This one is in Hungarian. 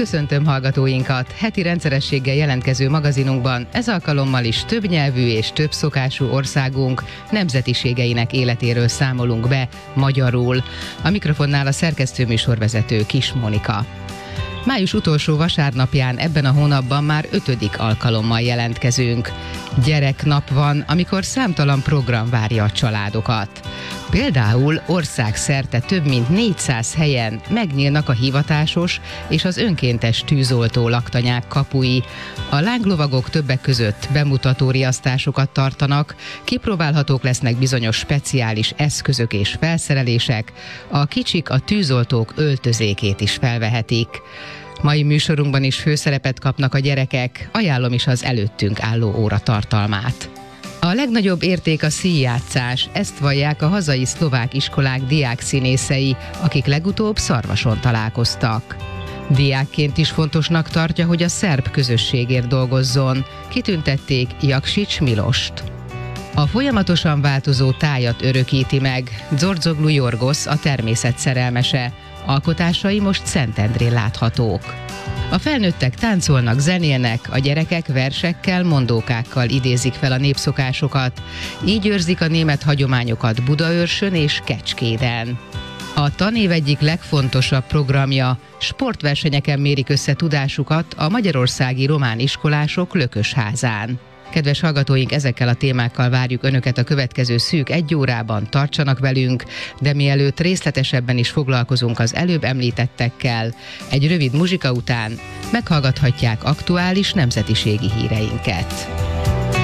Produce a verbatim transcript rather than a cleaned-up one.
Köszöntöm hallgatóinkat! Heti rendszerességgel jelentkező magazinunkban ez alkalommal is többnyelvű és több szokású országunk nemzetiségeinek életéről számolunk be magyarul. A mikrofonnál a szerkesztő műsorvezető Kis Monika. Május utolsó vasárnapján ebben a hónapban már ötödik alkalommal jelentkezünk. Gyereknap van, amikor számtalan program várja a családokat. Például országszerte több mint négyszáz helyen megnyílnak a hivatásos és az önkéntes tűzoltó laktanyák kapui. A lánglovagok többek között bemutató riasztásokat tartanak, kipróbálhatók lesznek bizonyos speciális eszközök és felszerelések, a kicsik a tűzoltók öltözékét is felvehetik. Mai műsorunkban is főszerepet kapnak a gyerekek, ajánlom is az előttünk álló óra tartalmát. A legnagyobb érték a színjátszás, ezt vallják a hazai szlovák iskolák diákszínészei, akik legutóbb Szarvason találkoztak. Diákként is fontosnak tartja, hogy a szerb közösségért dolgozzon, kitüntették Jaksics Milost. A folyamatosan változó tájat örökíti meg Dzordzoglu Jorgosz, a természet szerelmese. Alkotásai most Szentendrén láthatók. A felnőttek táncolnak, zenélnek, a gyerekek versekkel, mondókákkal idézik fel a népszokásokat. Így őrzik a német hagyományokat Budaörsön és Kecskéden. A tanév egyik legfontosabb programja, sportversenyeken mérik össze tudásukat a magyarországi román iskolások Lökösházán. Kedves hallgatóink, ezekkel a témákkal várjuk Önöket a következő szűk egy órában, tartsanak velünk, de mielőtt részletesebben is foglalkozunk az előbb említettekkel, egy rövid muzsika után meghallgathatják aktuális nemzetiségi híreinket.